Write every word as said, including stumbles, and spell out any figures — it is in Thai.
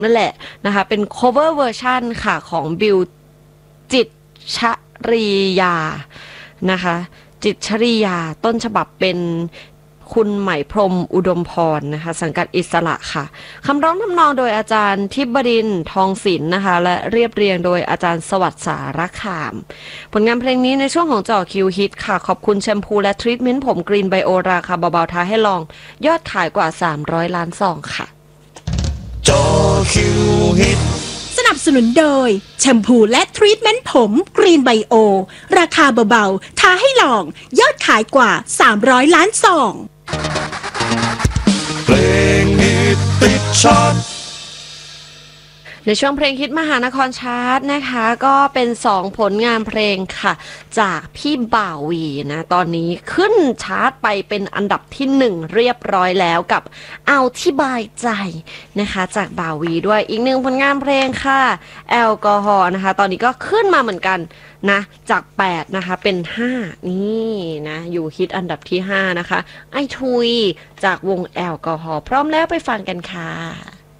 นั่นแหละนะคะเป็น cover version ค่ะของบิวจิตรชริยานะคะจิตรชริยาต้นฉบับเป็นคุณไหมพรหมอุดมพรนะคะสังกัดอิสระค่ะคำร้องทำนองโดยอาจารย์ทิบดินทร์ทองศิลป์นะคะและเรียบเรียงโดยอาจารย์สวัสดิ์สารคามผลงานเพลงนี้ในช่วงของเจ่อคิวฮิตค่ะขอบคุณแชมพูและทรีทเมนต์ผมกรีนไบโอราคาเบาๆท้าให้ลองยอดขายกว่าสามร้อยล้านซองค่ะเจ่อคิวฮิตสนับสนุนโดยแชมพูและทรีทเมนต์ผมกรีนไบโอราคาเบาๆท้าให้ลองยอดขายกว่าสามร้อยล้านซองเพลงฮิตติดชาร์ตในช่วงเพลงฮิตมหานครชาร์ตนะคะก็เป็นสองผลงานเพลงค่ะจากพี่บ่าววีนะตอนนี้ขึ้นชาร์ตไปเป็นอันดับที่หนึ่งเรียบร้อยแล้วกับเอาที่บายใจนะคะจากบ่าววีด้วยอีกหนึ่งผลงานเพลงค่ะแอลกอฮอล์นะคะตอนนี้ก็ขึ้นมาเหมือนกันนะจากแปดนะคะเป็นห้านี่นะอยู่ฮิตอันดับที่ห้านะคะไอทุยจากวงแอลกอฮอล์พร้อมแล้วไปฟังกันค่ะ